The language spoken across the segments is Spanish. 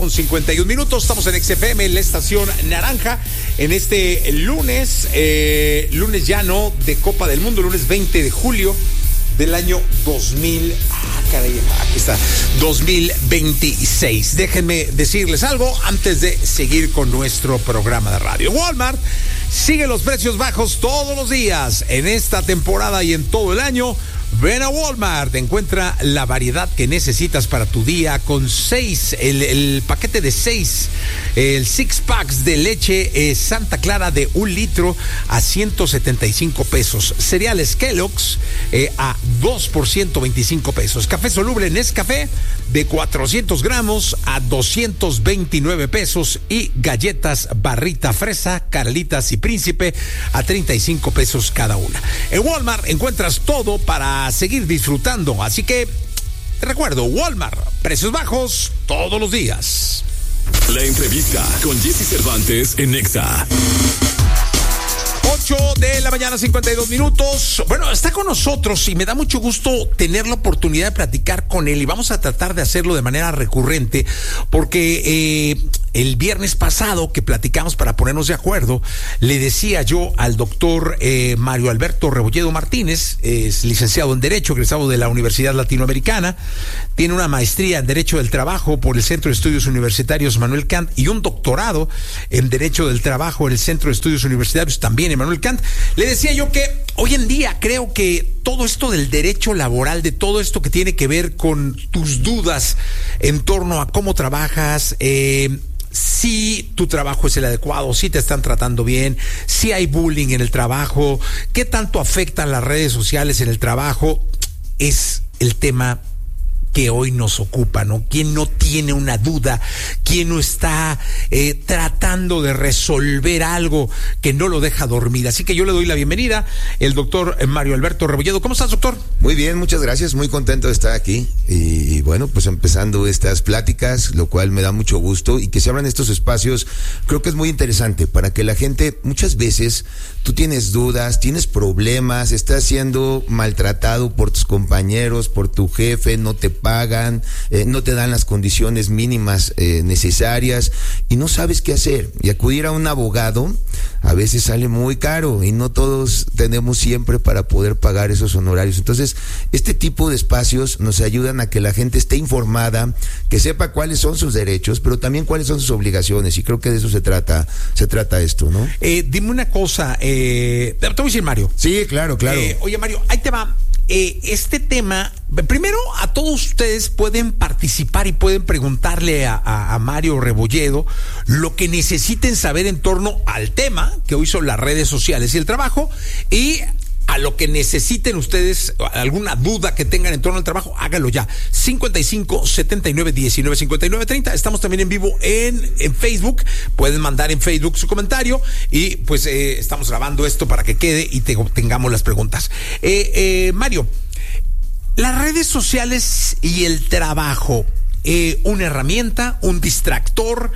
Con 51 minutos, estamos en XFM, en la estación naranja, en este lunes ya no de Copa del Mundo, lunes 20 de julio del año 2026. Déjenme decirles algo antes de seguir con nuestro programa de radio. Walmart sigue los precios bajos todos los días en esta temporada y en todo el año. Ven a Walmart, encuentra la variedad que necesitas para tu día con 6, el paquete de 6, el 6 packs de leche Santa Clara de 1 litro a 175 pesos. Cereales Kellogg's a 2 por 125 pesos. Café soluble Nescafé de 400 gramos a 229 pesos. Y galletas Barrita Fresa, Carlitas y Príncipe a 35 pesos cada una. En Walmart encuentras todo para seguir disfrutando, así que te recuerdo, Walmart, precios bajos todos los días. La entrevista con Jesse Cervantes en Nexa. 8 de la mañana, 52 minutos. Bueno, está con nosotros y me da mucho gusto tener la oportunidad de platicar con él y vamos a tratar de hacerlo de manera recurrente porque el viernes pasado que platicamos para ponernos de acuerdo, le decía yo al doctor Mario Alberto Rebolledo Martínez, es licenciado en Derecho, egresado de la Universidad Latinoamericana, tiene una maestría en Derecho del Trabajo por el Centro de Estudios Universitarios Manuel Kant y un doctorado en Derecho del Trabajo en el Centro de Estudios Universitarios también en Manuel Kant. Le decía yo que hoy en día creo que todo esto del derecho laboral, de todo esto que tiene que ver con tus dudas en torno a cómo trabajas, si tu trabajo es el adecuado, si te están tratando bien, si hay bullying en el trabajo, qué tanto afectan las redes sociales en el trabajo, es el tema que hoy nos ocupa, ¿no? ¿Quién no tiene una duda? ¿Quién no está tratando de resolver algo que no lo deja dormir? Así que yo le doy la bienvenida, el doctor Mario Alberto Rebolledo. ¿Cómo estás, doctor? Muy bien, muchas gracias, muy contento de estar aquí y bueno, pues empezando estas pláticas, lo cual me da mucho gusto y que se abran estos espacios, creo que es muy interesante para que la gente, muchas veces tú tienes dudas, tienes problemas, estás siendo maltratado por tus compañeros, por tu jefe, no te pagan, no te dan las condiciones mínimas necesarias y no sabes qué hacer. Y acudir a un abogado a veces sale muy caro y no todos tenemos siempre para poder pagar esos honorarios. Entonces, este tipo de espacios nos ayudan a que la gente esté informada, que sepa cuáles son sus derechos, pero también cuáles son sus obligaciones. Y creo que de eso se trata esto, ¿no? Dime una cosa, te voy a decir, Mario. Sí, claro. Oye, Mario, ahí te va. Este tema, primero a todos ustedes pueden participar y pueden preguntarle a Mario Rebolledo lo que necesiten saber en torno al tema que hoy son las redes sociales y el trabajo, y a lo que necesiten ustedes, alguna duda que tengan en torno al trabajo, háganlo ya. 55 79 19 59 30. Estamos también en vivo en Facebook. Pueden mandar en Facebook su comentario y pues estamos grabando esto para que quede y tengamos las preguntas. Mario, las redes sociales y el trabajo, una herramienta, un distractor,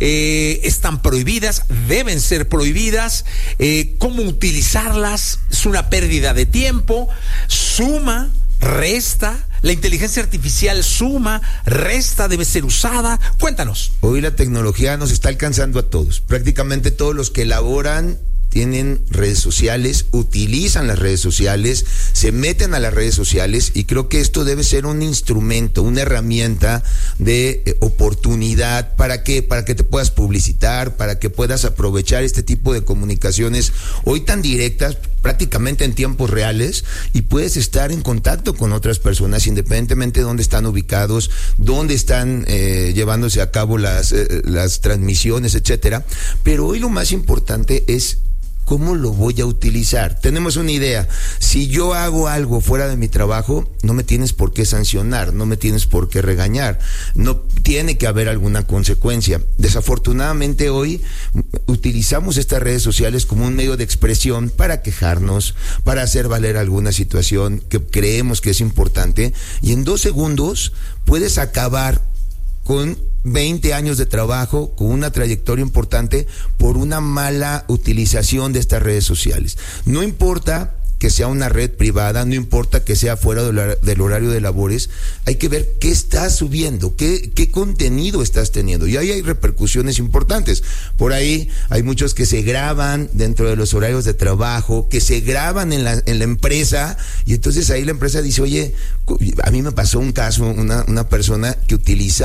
están prohibidas, deben ser prohibidas, cómo utilizarlas, es una pérdida de tiempo, suma, resta, la inteligencia artificial suma, resta, debe ser usada, cuéntanos. Hoy la tecnología nos está alcanzando a todos, prácticamente todos los que elaboran tienen redes sociales, utilizan las redes sociales, se meten a las redes sociales y creo que esto debe ser un instrumento, una herramienta de oportunidad. ¿Para qué? Para que te puedas publicitar, para que puedas aprovechar este tipo de comunicaciones hoy tan directas, prácticamente en tiempos reales, y puedes estar en contacto con otras personas independientemente de dónde están ubicados, dónde están llevándose a cabo las transmisiones, etcétera. Pero hoy lo más importante es ¿cómo lo voy a utilizar? Tenemos una idea. Si yo hago algo fuera de mi trabajo, no me tienes por qué sancionar, no me tienes por qué regañar, no tiene que haber alguna consecuencia. Desafortunadamente hoy utilizamos estas redes sociales como un medio de expresión para quejarnos, para hacer valer alguna situación que creemos que es importante, y en 2 segundos puedes acabar con 20 años de trabajo, con una trayectoria importante, por una mala utilización de estas redes sociales. No importa que sea una red privada, no importa que sea fuera del horario de labores, hay que ver qué estás subiendo, qué contenido estás teniendo. Y ahí hay repercusiones importantes. Por ahí hay muchos que se graban dentro de los horarios de trabajo, que se graban en la empresa, y entonces ahí la empresa dice, oye, a mí me pasó un caso, una persona que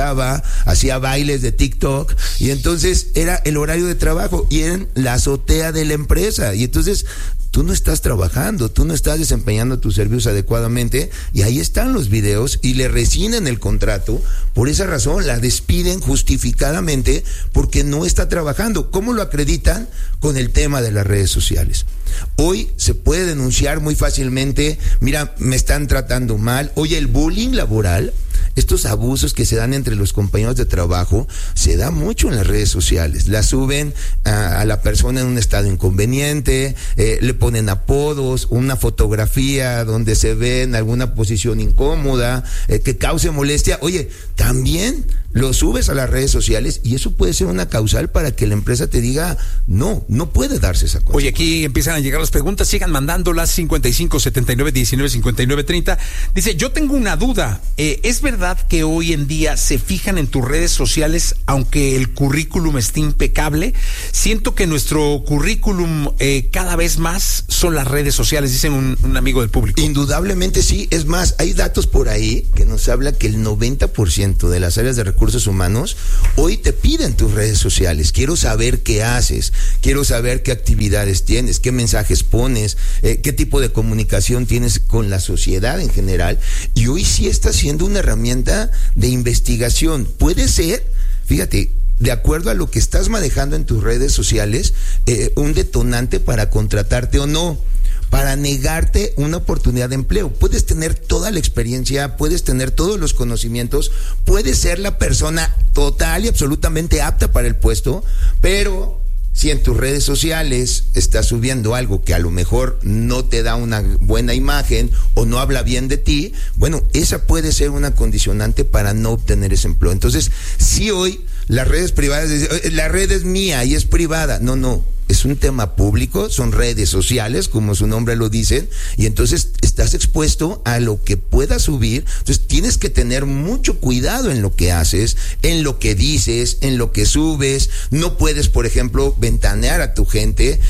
hacía bailes de TikTok, y entonces era el horario de trabajo, y en la azotea de la empresa, y entonces tú no estás trabajando, tú no estás desempeñando tus servicios adecuadamente, y ahí están los videos y le rescinden el contrato. Por esa razón la despiden justificadamente porque no está trabajando. ¿Cómo lo acreditan? Con el tema de las redes sociales. Hoy se puede denunciar muy fácilmente, mira, me están tratando mal. Oye, el bullying laboral, estos abusos que se dan entre los compañeros de trabajo, se da mucho en las redes sociales. La suben a la persona en un estado inconveniente, le ponen apodos, una fotografía donde se ve en alguna posición incómoda, que cause molestia. Oye, también lo subes a las redes sociales, y eso puede ser una causal para que la empresa te diga, no puede darse esa cosa. Oye, aquí empiezan a llegar las preguntas, sigan mandándolas. 55 79 19 59 30. Dice, yo tengo una duda, ¿es verdad que hoy en día se fijan en tus redes sociales aunque el currículum esté impecable? Siento que nuestro currículum cada vez más son las redes sociales, dice un amigo del público. Indudablemente sí, es más, hay datos por ahí que nos habla que el 90% de las áreas de recursos humanos hoy te piden tus redes sociales. Quiero saber qué haces, quiero saber qué actividades tienes, qué mensajes pones, qué tipo de comunicación tienes con la sociedad en general, y hoy sí está siendo una herramienta de investigación. Puede ser, fíjate, de acuerdo a lo que estás manejando en tus redes sociales, un detonante para contratarte o no, para negarte una oportunidad de empleo. Puedes tener toda la experiencia, puedes tener todos los conocimientos, puedes ser la persona total y absolutamente apta para el puesto, pero si en tus redes sociales estás subiendo algo que a lo mejor no te da una buena imagen o no habla bien de ti, bueno, esa puede ser una condicionante para no obtener ese empleo. Entonces, si hoy las redes privadas, la red es mía y es privada, no, es un tema público, son redes sociales, como su nombre lo dice, y entonces estás expuesto a lo que puedas subir. Entonces tienes que tener mucho cuidado en lo que haces, en lo que dices, en lo que subes. No puedes, por ejemplo, ventanear a tu gente,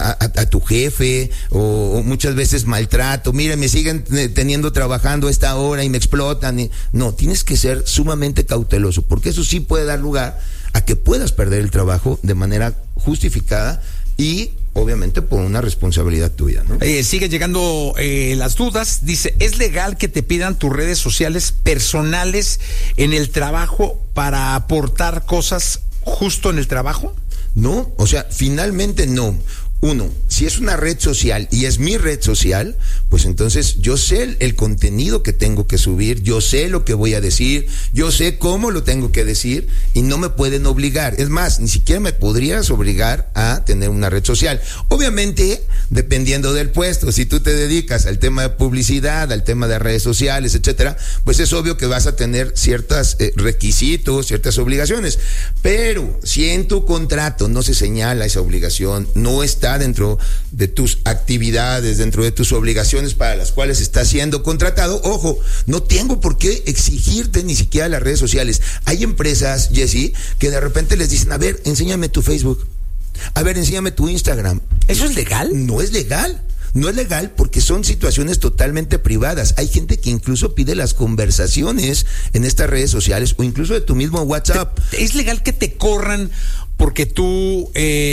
a tu jefe, o muchas veces maltrato. Mira, me siguen teniendo trabajando a esta hora y me explotan. No, tienes que ser sumamente cauteloso, porque eso sí puede dar lugar a que puedas perder el trabajo de manera justificada y obviamente por una responsabilidad tuya, ¿no? Siguen llegando las dudas. Dice, ¿es legal que te pidan tus redes sociales personales en el trabajo para aportar cosas justo en el trabajo? No, o sea, finalmente no. Uno, si es una red social y es mi red social, pues entonces yo sé el contenido que tengo que subir, yo sé lo que voy a decir, yo sé cómo lo tengo que decir, y no me pueden obligar. Es más, ni siquiera me podrías obligar a tener una red social. Obviamente, dependiendo del puesto, si tú te dedicas al tema de publicidad, al tema de redes sociales, etcétera, pues es obvio que vas a tener ciertos requisitos, ciertas obligaciones. Pero si en tu contrato no se señala esa obligación, no está dentro de tus actividades, dentro de tus obligaciones para las cuales estás siendo contratado, ojo, no tengo por qué exigirte ni siquiera las redes sociales. Hay empresas, Jessy, que de repente les dicen, a ver, enséñame tu Facebook, a ver, enséñame tu Instagram. ¿Eso es legal? No es legal. No es legal porque son situaciones totalmente privadas. Hay gente que incluso pide las conversaciones en estas redes sociales o incluso de tu mismo WhatsApp. ¿Es legal que te corran porque tú...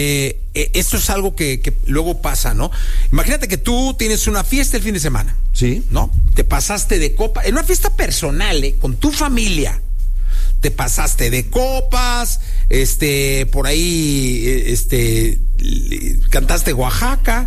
esto es algo que luego pasa, ¿no? Imagínate que tú tienes una fiesta el fin de semana. Sí. ¿No? Te pasaste de copa, en una fiesta personal, con tu familia. Te pasaste de copas, por ahí, cantaste Oaxaca,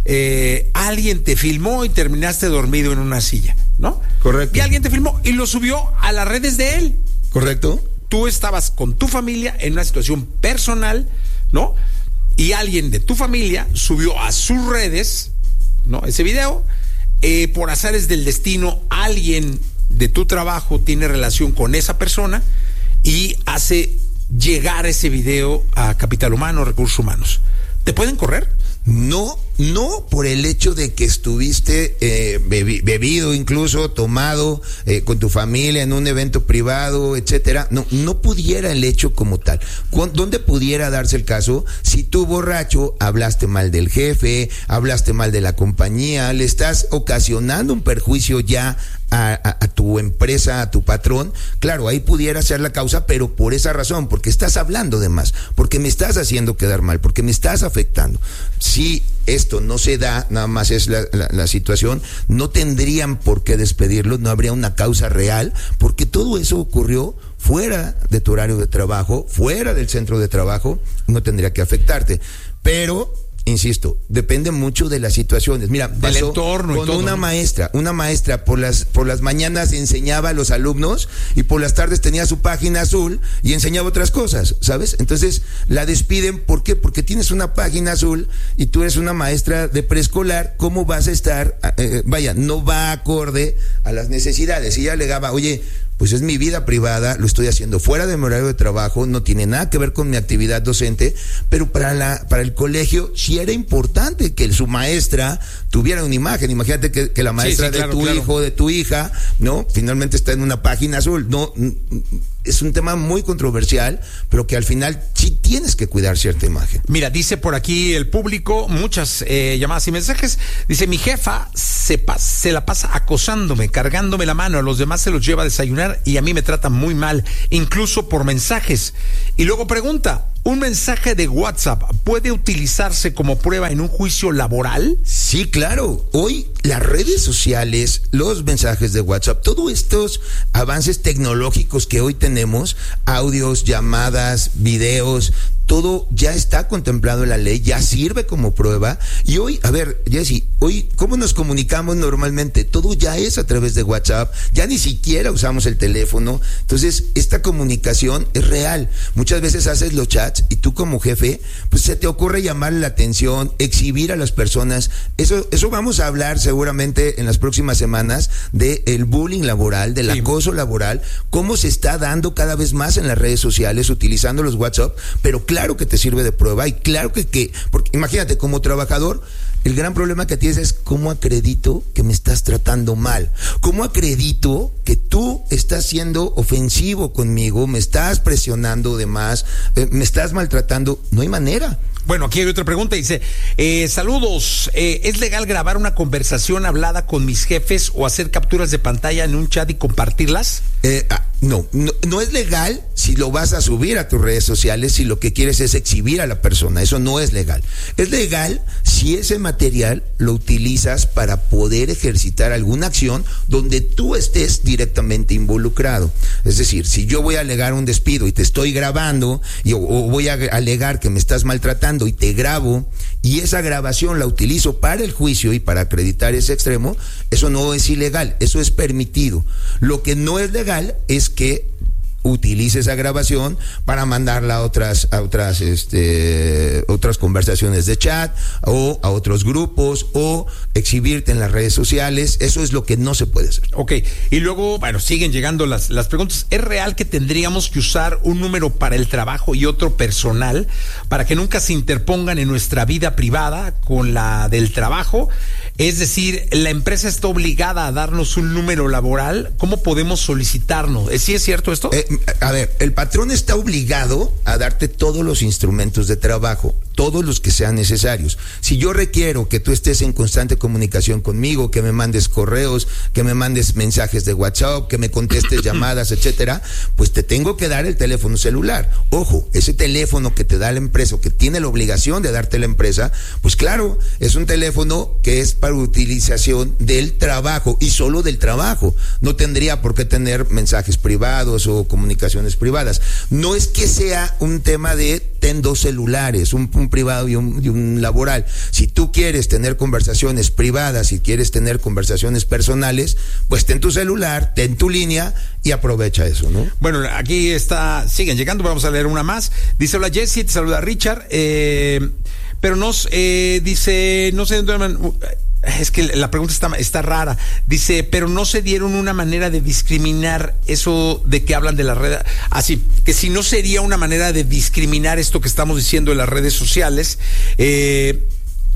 alguien te filmó y terminaste dormido en una silla, ¿no? Correcto. Y alguien te filmó y lo subió a las redes de él. Correcto. Tú estabas con tu familia en una situación personal, ¿no? Y alguien de tu familia subió a sus redes, ¿no? Ese video, por azares del destino, alguien de tu trabajo tiene relación con esa persona y hace llegar ese video a Capital Humano, Recursos Humanos. ¿Te pueden correr? No, no por el hecho de que estuviste bebido, incluso tomado con tu familia en un evento privado, etcétera. No pudiera el hecho como tal. ¿Dónde pudiera darse el caso? Si tú, borracho, hablaste mal del jefe, hablaste mal de la compañía, le estás ocasionando un perjuicio ya a tu empresa, a tu patrón, claro, ahí pudiera ser la causa, pero por esa razón, porque estás hablando de más, porque me estás haciendo quedar mal, porque me estás afectando. Si esto no se da, nada más es la situación, no tendrían por qué despedirlo, no habría una causa real, porque todo eso ocurrió fuera de tu horario de trabajo, fuera del centro de trabajo, no tendría que afectarte, pero insisto, depende mucho de las situaciones. Mira, del entorno con y todo, una maestra por las mañanas enseñaba a los alumnos y por las tardes tenía su página azul y enseñaba otras cosas, ¿sabes? Entonces la despiden, ¿por qué? Porque tienes una página azul y tú eres una maestra de preescolar, ¿cómo vas a estar? No va acorde a las necesidades. Y ella alegaba, oye, pues es mi vida privada, lo estoy haciendo fuera de mi horario de trabajo, no tiene nada que ver con mi actividad docente, pero para el colegio sí era importante que su maestra tuviera una imagen. Imagínate que la maestra de tu hijo, de tu hija, ¿no? Finalmente está en una página azul. No, es un tema muy controversial, pero que al final sí tienes que cuidar cierta imagen. Mira, dice por aquí el público, muchas llamadas y mensajes. Dice, mi jefa se la pasa acosándome, cargándome la mano, a los demás se los lleva a desayunar y a mí me trata muy mal, incluso por mensajes. Y luego pregunta, ¿un mensaje de WhatsApp puede utilizarse como prueba en un juicio laboral? Sí, claro. Hoy las redes sociales, los mensajes de WhatsApp, todos estos avances tecnológicos que hoy tenemos, audios, llamadas, videos, todo ya está contemplado en la ley, ya sirve como prueba. Y hoy, a ver, Jessy, hoy, ¿cómo nos comunicamos normalmente? Todo ya es a través de WhatsApp, ya ni siquiera usamos el teléfono. Entonces, esta comunicación es real. Muchas veces haces los chats y tú como jefe, pues se te ocurre llamarle la atención, exhibir a las personas. Eso vamos a hablar seguramente en las próximas semanas del bullying laboral, del acoso laboral, cómo se está dando cada vez más en las redes sociales utilizando los WhatsApp, pero claro que te sirve de prueba y claro que porque imagínate, como trabajador, el gran problema que tienes es cómo acredito que me estás tratando mal, cómo acredito que tú estás siendo ofensivo conmigo, me estás presionando de más, me estás maltratando. No hay manera. Bueno, aquí hay otra pregunta, dice, saludos, ¿es legal grabar una conversación hablada con mis jefes o hacer capturas de pantalla en un chat y compartirlas? No es legal si lo vas a subir a tus redes sociales, si lo que quieres es exhibir a la persona, eso no es legal. Es legal si ese material lo utilizas para poder ejercitar alguna acción donde tú estés directamente involucrado. Es decir, si yo voy a alegar un despido y te estoy grabando, o voy a alegar que me estás maltratando y te grabo, y esa grabación la utilizo para el juicio y para acreditar ese extremo, eso no es ilegal, eso es permitido. Lo que no es legal es que utilice esa grabación para mandarla a otras conversaciones de chat o a otros grupos o exhibirte en las redes sociales. Eso es lo que no se puede hacer. Ok, y luego, bueno, siguen llegando las preguntas. ¿Es real que tendríamos que usar un número para el trabajo y otro personal para que nunca se interpongan en nuestra vida privada con la del trabajo? Es decir, ¿la empresa está obligada a darnos un número laboral? ¿Cómo podemos solicitarnos? ¿Sí es cierto esto? A ver, el patrón está obligado a darte todos los instrumentos de trabajo, todos los que sean necesarios. Si yo requiero que tú estés en constante comunicación conmigo, que me mandes correos, que me mandes mensajes de WhatsApp, que me contestes llamadas, etcétera, pues te tengo que dar el teléfono celular. Ojo, ese teléfono que te da la empresa o que tiene la obligación de darte la empresa, pues claro, es un teléfono que es para utilización del trabajo y solo del trabajo. No tendría por qué tener mensajes privados o comunicaciones privadas. No es que sea un tema de ten dos celulares, un privado y un laboral. Si tú quieres tener conversaciones privadas, si quieres tener conversaciones personales, pues ten tu celular, ten tu línea y aprovecha eso, ¿no? Bueno, aquí siguen llegando, vamos a leer una más. Dice, hola Jessy, te saluda Richard, pero dice, no sé dónde... Es que la pregunta está rara. Dice, pero no se dieron una manera de discriminar eso de que hablan de las redes. Así, que si no sería una manera de discriminar esto que estamos diciendo en las redes sociales,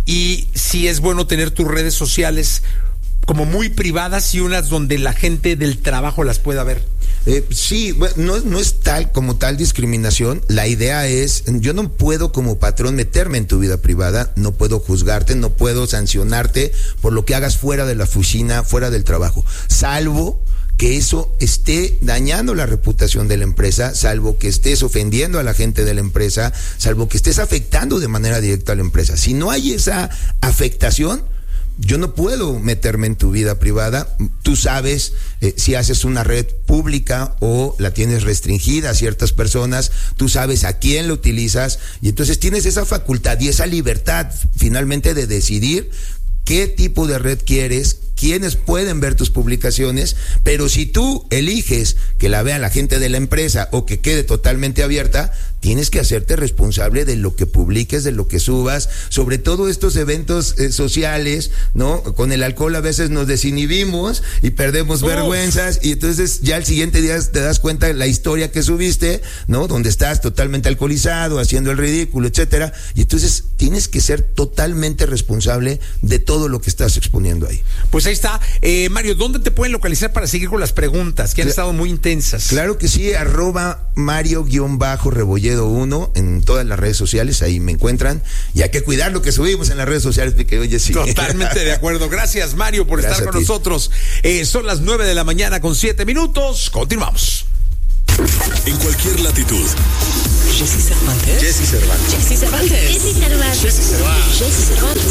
y si es bueno tener tus redes sociales como muy privadas y unas donde la gente del trabajo las pueda ver. Sí, bueno, no es tal como tal discriminación. La idea es, yo no puedo como patrón meterme en tu vida privada, no puedo juzgarte, no puedo sancionarte por lo que hagas fuera de la oficina, fuera del trabajo, salvo que eso esté dañando la reputación de la empresa, salvo que estés ofendiendo a la gente de la empresa, salvo que estés afectando de manera directa a la empresa. Si no hay esa afectación, yo no puedo meterme en tu vida privada. Tú sabes si haces una red pública o la tienes restringida a ciertas personas, tú sabes a quién lo utilizas y entonces tienes esa facultad y esa libertad finalmente de decidir qué tipo de red quieres, quiénes pueden ver tus publicaciones, pero si tú eliges que la vea la gente de la empresa o que quede totalmente abierta, tienes que hacerte responsable de lo que publiques, de lo que subas, sobre todo estos eventos sociales, ¿no? Con el alcohol a veces nos desinhibimos y perdemos vergüenzas y entonces ya el siguiente día te das cuenta de la historia que subiste, ¿no? Donde estás totalmente alcoholizado, haciendo el ridículo, etcétera, y entonces tienes que ser totalmente responsable de todo lo que estás exponiendo ahí. Pues ahí está. Mario, ¿dónde te pueden localizar para seguir con las preguntas que han estado muy intensas? Claro que sí, @Mario_Rebolledo 1 en todas las redes sociales, ahí me encuentran, y hay que cuidar lo que subimos en las redes sociales, porque oye, sí. Totalmente de acuerdo. Gracias, Mario, por estar con nosotros. Son las 9 de la mañana con 7 minutos. Continuamos. En cualquier latitud. Jessy Cervantes. Jessy Cervantes. Jessy Cervantes. Jessy Cervantes. Jessy Cervantes. Jessy Cervantes.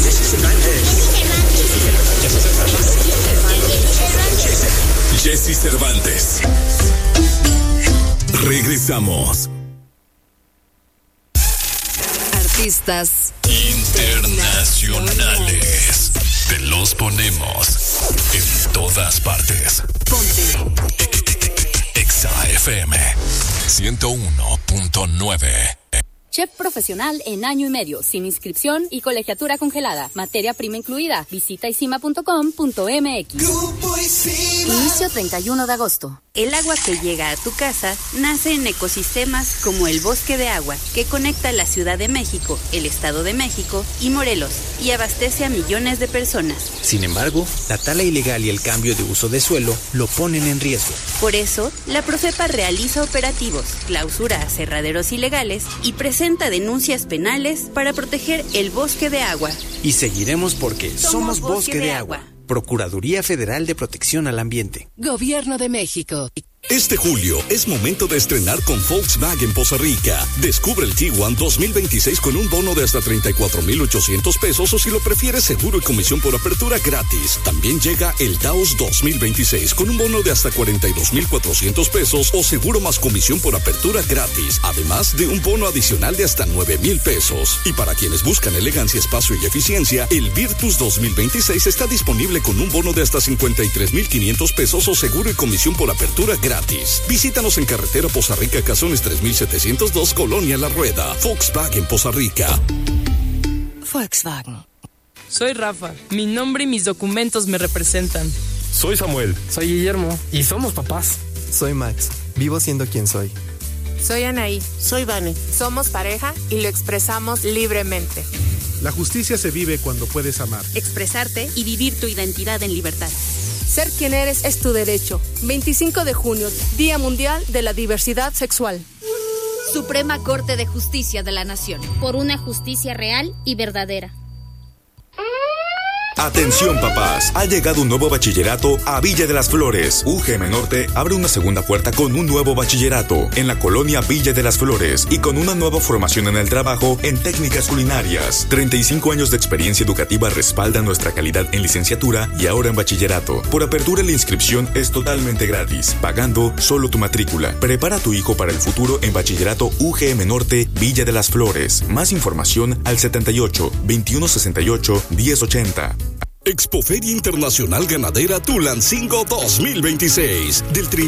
Jessy Cervantes. Regresamos. Artistas internacionales. Te los ponemos en todas partes. Ponte Exa FM 101.9. Chef profesional en año y medio, sin inscripción y colegiatura congelada. Materia prima incluida. Visita isima.com.mx. Inicio 31 de agosto. El agua que llega a tu casa nace en ecosistemas como el Bosque de Agua, que conecta la Ciudad de México, el Estado de México y Morelos, y abastece a millones de personas. Sin embargo, la tala ilegal y el cambio de uso de suelo lo ponen en riesgo. Por eso, la Profepa realiza operativos, clausura aserraderos ilegales y presenta denuncias penales para proteger el Bosque de Agua. Y seguiremos porque somos Bosque de Agua. Procuraduría Federal de Protección al Ambiente. Gobierno de México. Este julio es momento de estrenar con Volkswagen Poza Rica. Descubre el Tiguan 2026 con un bono de hasta 34,800 pesos o si lo prefieres seguro y comisión por apertura gratis. También llega el Taos 2026 con un bono de hasta 42,400 pesos o seguro más comisión por apertura gratis. Además de un bono adicional de hasta 9,000 pesos. Y para quienes buscan elegancia, espacio y eficiencia, el Virtus 2026 está disponible con un bono de hasta 53,500 pesos o seguro y comisión por apertura gratis. Visítanos en carretera Poza Rica, Cazones 3702, Colonia La Rueda. Volkswagen Poza Rica. Volkswagen. Soy Rafa. Mi nombre y mis documentos me representan. Soy Samuel. Soy Guillermo. Y somos papás. Soy Max. Vivo siendo quien soy. Soy Anaí. Soy Vane. Somos pareja y lo expresamos libremente. La justicia se vive cuando puedes amar. Expresarte y vivir tu identidad en libertad. Ser quien eres es tu derecho. 25 de junio, Día Mundial de la Diversidad Sexual. Suprema Corte de Justicia de la Nación. Por una justicia real y verdadera. Atención papás, ha llegado un nuevo bachillerato a Villa de las Flores. UGM Norte abre una segunda puerta con un nuevo bachillerato en la colonia Villa de las Flores y con una nueva formación en el trabajo en técnicas culinarias. 35 años de experiencia educativa respaldan nuestra calidad en licenciatura y ahora en bachillerato. Por apertura la inscripción es totalmente gratis, pagando solo tu matrícula. Prepara a tu hijo para el futuro en bachillerato UGM Norte Villa de las Flores. Más información al 78 2168 1080. Expoferia Internacional Ganadera Tulancingo 2026. Del